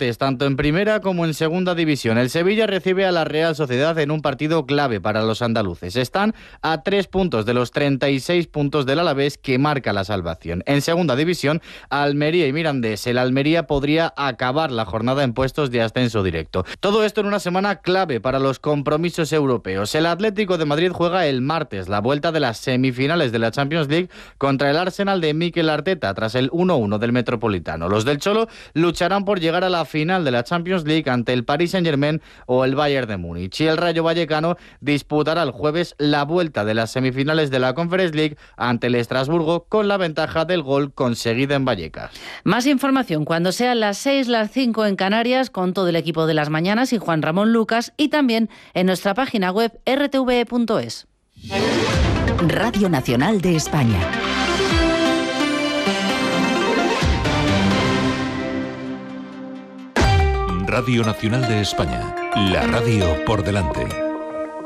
martes, tanto en primera como en segunda división. El Sevilla recibe a la Real Sociedad en un partido clave para los andaluces. Están a 3 puntos de los 36 puntos del Alavés, que marca la salvación. En segunda división, Almería y Mirandés. El Almería podría acabar la jornada en puestos de ascenso directo. Todo esto en una semana clave para los compromisos europeos. El Atlético de Madrid juega el martes la vuelta de las semifinales de la Champions League contra el Arsenal de Mikel Arteta tras el 1-1 del Metropolitano. Los del Cholo lucharán por llegar a la final de la Champions League ante el Paris Saint-Germain o el Bayern de Múnich. Y el Rayo Vallecano disputará el jueves la vuelta de las semifinales de la Conference League ante el Estrasburgo, con la ventaja del gol conseguida en Vallecas. Más información cuando sean las 6, las 5 en Canarias, con todo el equipo de Las Mañanas y Juan Ramón Lucas, y también en nuestra página web rtve.es. Radio Nacional de España. Radio Nacional de España, la radio por delante.